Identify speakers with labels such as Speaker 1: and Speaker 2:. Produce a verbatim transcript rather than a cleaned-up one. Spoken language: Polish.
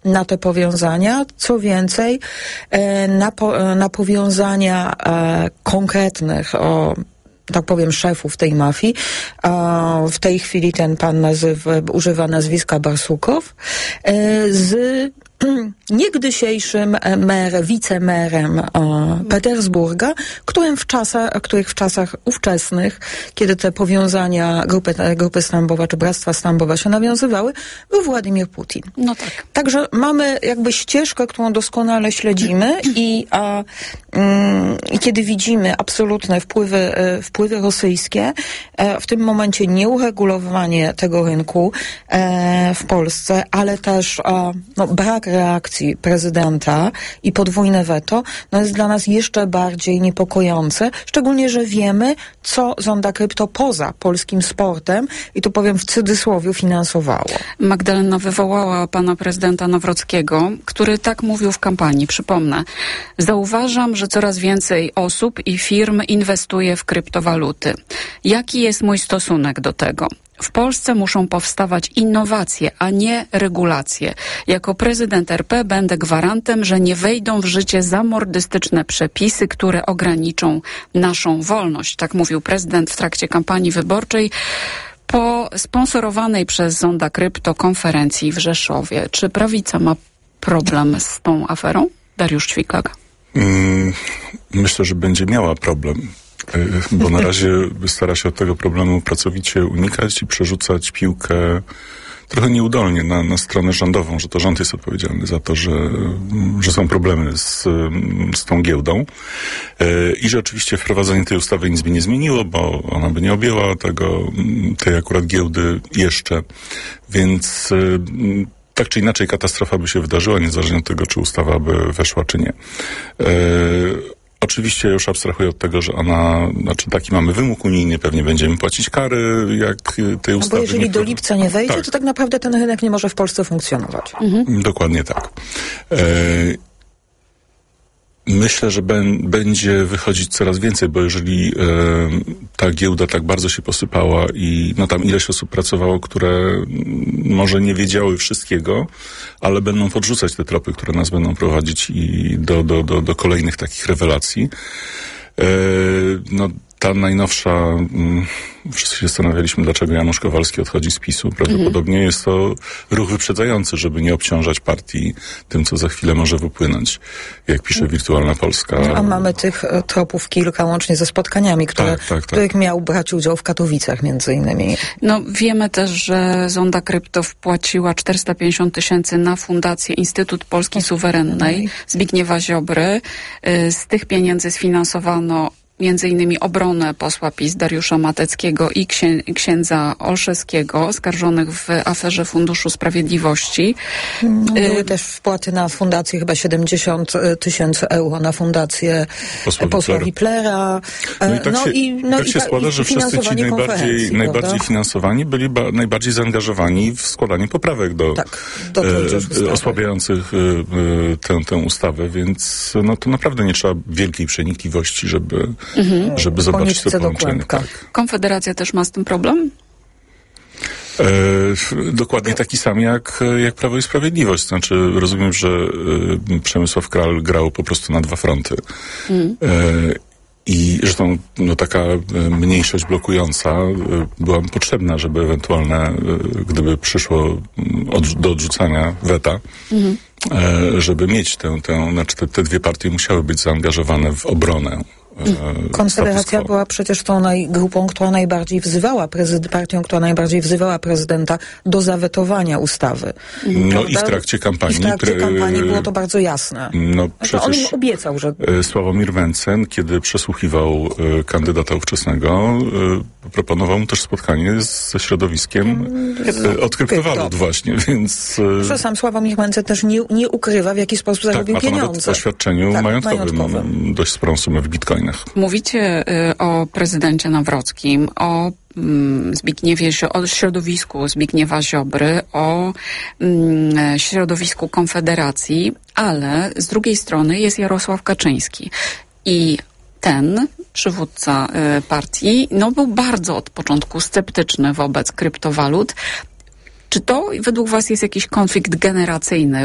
Speaker 1: na te powiązania. Co więcej, na, po, na powiązania konkretnych, o, tak powiem, szefów tej mafii. W tej chwili ten pan nazywa, używa nazwiska Barsukow, z niegdysiejszym mer, wicemerem e, Petersburga, którym w czasach, których w czasach ówczesnych, kiedy te powiązania grupy, grupy Stambowa czy Bractwa Stambowa się nawiązywały, był Władimir Putin.
Speaker 2: No tak.
Speaker 1: Także mamy jakby ścieżkę, którą doskonale śledzimy i a, mm, kiedy widzimy absolutne wpływy, e, wpływy rosyjskie, e, w tym momencie nieuregulowanie tego rynku e, w Polsce, ale też e, no, brak reakcji prezydenta i podwójne weto, no jest dla nas jeszcze bardziej niepokojące, szczególnie, że wiemy, co Zonda Krypto poza polskim sportem, i tu powiem w cudzysłowie, finansowało.
Speaker 2: Magdalena wywołała pana prezydenta Nawrockiego, który tak mówił w kampanii. Przypomnę, zauważam, że coraz więcej osób i firm inwestuje w kryptowaluty. Jaki jest mój stosunek do tego? W Polsce muszą powstawać innowacje, a nie regulacje. Jako prezydent R P będę gwarantem, że nie wejdą w życie zamordystyczne przepisy, które ograniczą naszą wolność. Tak mówił prezydent w trakcie kampanii wyborczej po sponsorowanej przez Zonda Krypto konferencji w Rzeszowie. Czy prawica ma problem z tą aferą? Dariusz Ćwiklak.
Speaker 3: Mm, myślę, że będzie miała problem. Bo na razie stara się od tego problemu pracowicie unikać i przerzucać piłkę trochę nieudolnie na, na stronę rządową, że to rząd jest odpowiedzialny za to, że, że są problemy z, z tą giełdą. I że oczywiście wprowadzenie tej ustawy nic by nie zmieniło, bo ona by nie objęła tego, tej akurat giełdy jeszcze. Więc tak czy inaczej katastrofa by się wydarzyła, niezależnie od tego, czy ustawa by weszła, czy nie. Oczywiście już abstrahuję od tego, że ona, znaczy taki mamy wymóg unijny, pewnie będziemy płacić kary, jak tej ustawy.
Speaker 1: No bo jeżeli
Speaker 3: nie
Speaker 1: do lipca nie wejdzie,
Speaker 3: tak.
Speaker 1: to tak naprawdę ten rynek nie może w Polsce funkcjonować.
Speaker 3: Mhm. Dokładnie tak. E, Myślę, że ben, będzie wychodzić coraz więcej, bo jeżeli e, ta giełda tak bardzo się posypała i no tam ileś osób pracowało, które m, może nie wiedziały wszystkiego, ale będą podrzucać te tropy, które nas będą prowadzić i do, do, do, do kolejnych takich rewelacji. E, no ta najnowsza, m, wszyscy się zastanawialiśmy, dlaczego Janusz Kowalski odchodzi z PiSu. Prawdopodobnie mm. jest to ruch wyprzedzający, żeby nie obciążać partii tym, co za chwilę może wypłynąć, jak pisze Wirtualna Polska.
Speaker 1: No, a mamy tych e, tropów kilka, łącznie ze spotkaniami, które,
Speaker 3: tak, tak, tak.
Speaker 1: w których miał brać udział w Katowicach między innymi.
Speaker 2: No wiemy też, że Zonda Krypto wpłaciła czterysta pięćdziesiąt tysięcy na Fundację Instytut Polski Suwerennej Zbigniewa Ziobry. Z tych pieniędzy sfinansowano między innymi obronę posła PiS Dariusza Mateckiego i księ, księdza Olszewskiego, oskarżonych w aferze Funduszu Sprawiedliwości.
Speaker 1: Były y- też wpłaty na fundację, chyba siedemdziesiąt tysięcy euro na fundację posła, posła Wiplera.
Speaker 3: No i tak no się, i, no tak i się ta, składa, że wszyscy ci najbardziej, najbardziej finansowani byli ba, najbardziej zaangażowani w składanie poprawek do,
Speaker 1: tak, do
Speaker 3: e, osłabiających e, tę, tę ustawę, więc no to naprawdę nie trzeba wielkiej przenikliwości, żeby Mhm. żeby zobaczyć to połączenie. Tak.
Speaker 2: Konfederacja też ma z tym problem?
Speaker 3: E, dokładnie taki sam jak, jak Prawo i Sprawiedliwość. Znaczy rozumiem, że e, Przemysław Kral grał po prostu na dwa fronty. Mhm. E, I zresztą no, taka mniejszość blokująca była potrzebna, żeby ewentualne, gdyby przyszło od, do odrzucania weta, mhm. e, żeby mieć tę, tę znaczy te, te dwie partie musiały być zaangażowane w obronę.
Speaker 1: Konfederacja była przecież tą naj, grupą, która najbardziej wzywała prezyd, partią, która najbardziej wzywała prezydenta do zawetowania ustawy.
Speaker 3: No prawda? I w trakcie kampanii.
Speaker 1: I w trakcie kampanii było to bardzo jasne.
Speaker 3: No
Speaker 1: przecież on im obiecał, że...
Speaker 3: Sławomir Mencen, kiedy przesłuchiwał y, kandydata ówczesnego, y, proponował mu też spotkanie z, ze środowiskiem y, od kryptowalut właśnie, więc... Y,
Speaker 1: że sam Sławomir Mencen też nie, nie ukrywa, w jaki sposób zarobił
Speaker 3: tak,
Speaker 1: pieniądze.
Speaker 3: Tak, w oświadczeniu tak, majątkowym, majątkowym dość sporą sumę w bitcoinach.
Speaker 2: Mówicie y, o prezydencie Nawrockim, o mm, Zbigniewie, o środowisku Zbigniewa Ziobry, o mm, środowisku Konfederacji, ale z drugiej strony jest Jarosław Kaczyński. I ten przywódca y, partii no, był bardzo od początku sceptyczny wobec kryptowalut. Czy to według was jest jakiś konflikt generacyjny,